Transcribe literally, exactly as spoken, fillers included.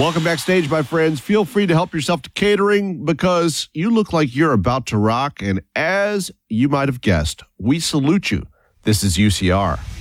Welcome backstage, my friends. Feel free to help yourself to catering because you look like you're about to rock. And as you might have guessed, we salute you. This is U C R.